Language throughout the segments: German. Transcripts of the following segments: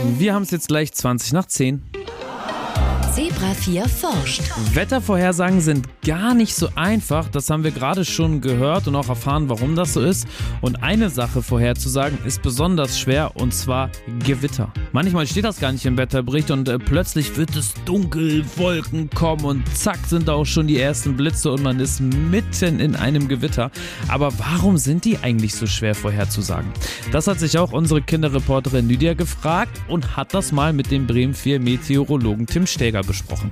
Wir haben es jetzt gleich 20 nach 10. Zebra 4 forscht. Wettervorhersagen sind gar nicht so einfach. Das haben wir gerade schon gehört und auch erfahren, warum das so ist. Und eine Sache vorherzusagen ist besonders schwer, und zwar Gewitter. Manchmal steht das gar nicht im Wetterbericht und plötzlich wird es dunkel, Wolken kommen und zack sind da auch schon die ersten Blitze und man ist mitten in einem Gewitter. Aber warum sind die eigentlich so schwer vorherzusagen? Das hat sich auch unsere Kinderreporterin Lydia gefragt und hat das mal mit dem Bremen 4 Meteorologen Tim Steger besprochen.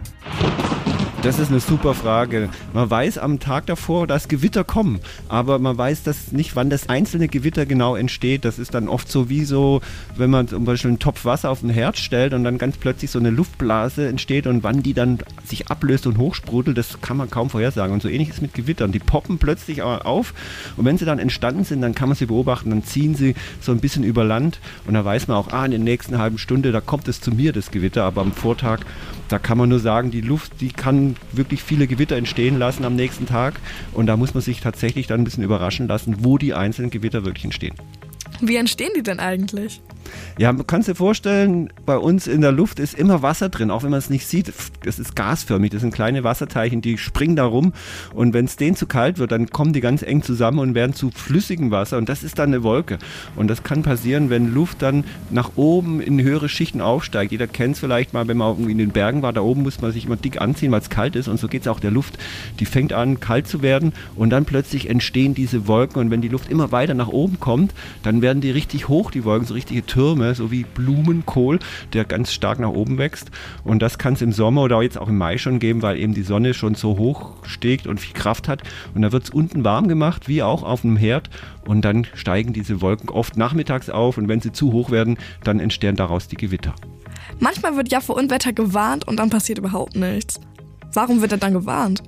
Das ist eine super Frage. Man weiß am Tag davor, dass Gewitter kommen, aber man weiß das nicht, wann das einzelne Gewitter genau entsteht. Das ist dann oft so wie so, wenn man zum Beispiel einen Topf Wasser auf den Herd stellt und dann ganz plötzlich so eine Luftblase entsteht und wann die dann sich ablöst und hochsprudelt, das kann man kaum vorhersagen. Und so ähnlich ist es mit Gewittern. Die poppen plötzlich auf und wenn sie dann entstanden sind, dann kann man sie beobachten, dann ziehen sie so ein bisschen über Land und dann weiß man auch, in der nächsten halben Stunde, da kommt es zu mir, das Gewitter, aber am Vortag, da kann man nur sagen, die Luft, die kann wirklich viele Gewitter entstehen lassen am nächsten Tag und da muss man sich tatsächlich dann ein bisschen überraschen lassen, wo die einzelnen Gewitter wirklich entstehen. Wie entstehen die denn eigentlich? Ja, man kann sich vorstellen, bei uns in der Luft ist immer Wasser drin, auch wenn man es nicht sieht. Das ist gasförmig, das sind kleine Wasserteilchen, die springen da rum und wenn es denen zu kalt wird, dann kommen die ganz eng zusammen und werden zu flüssigem Wasser und das ist dann eine Wolke. Und das kann passieren, wenn Luft dann nach oben in höhere Schichten aufsteigt. Jeder kennt es vielleicht mal, wenn man in den Bergen war, da oben muss man sich immer dick anziehen, weil es kalt ist und so geht es auch der Luft. Die fängt an kalt zu werden und dann plötzlich entstehen diese Wolken und wenn die Luft immer weiter nach oben kommt, dann werden die richtig hoch, die Wolken, so richtige Türme, so wie Blumenkohl, der ganz stark nach oben wächst. Und das kann es im Sommer oder jetzt auch im Mai schon geben, weil eben die Sonne schon so hoch steigt und viel Kraft hat. Und da wird es unten warm gemacht, wie auch auf einem Herd. Und dann steigen diese Wolken oft nachmittags auf. Und wenn sie zu hoch werden, dann entstehen daraus die Gewitter. Manchmal wird ja vor Unwetter gewarnt und dann passiert überhaupt nichts. Warum wird er dann gewarnt?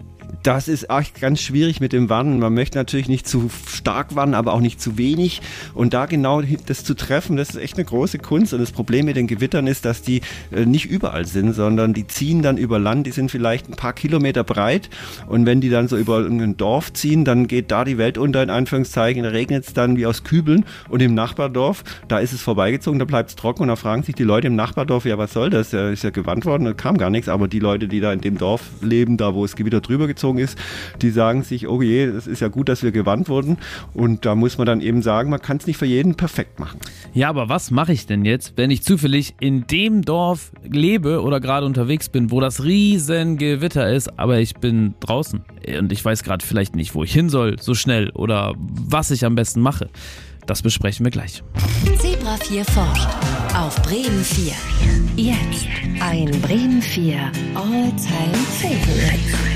Das ist echt ganz schwierig mit dem Warnen. Man möchte natürlich nicht zu stark warnen, aber auch nicht zu wenig. Und da genau das zu treffen, das ist echt eine große Kunst. Und das Problem mit den Gewittern ist, dass die nicht überall sind, sondern die ziehen dann über Land. Die sind vielleicht ein paar Kilometer breit. Und wenn die dann so über ein Dorf ziehen, dann geht da die Welt unter, in Anführungszeichen. Da regnet es dann wie aus Kübeln. Und im Nachbardorf, da ist es vorbeigezogen, da bleibt es trocken. Und da fragen sich die Leute im Nachbardorf, ja, was soll das? Da ist ja gewarnt worden, da kam gar nichts. Aber die Leute, die da in dem Dorf leben, da wo es Gewitter drüber gezogen ist, die sagen sich, oh je, es ist ja gut, dass wir gewarnt wurden und da muss man dann eben sagen, man kann es nicht für jeden perfekt machen. Ja, aber was mache ich denn jetzt, wenn ich zufällig in dem Dorf lebe oder gerade unterwegs bin, wo das riesen Gewitter ist, aber ich bin draußen und ich weiß gerade vielleicht nicht, wo ich hin soll, so schnell oder was ich am besten mache? Das besprechen wir gleich. Zebra 4 forscht auf Bremen 4. Jetzt ein Bremen 4 All-Time Favorite.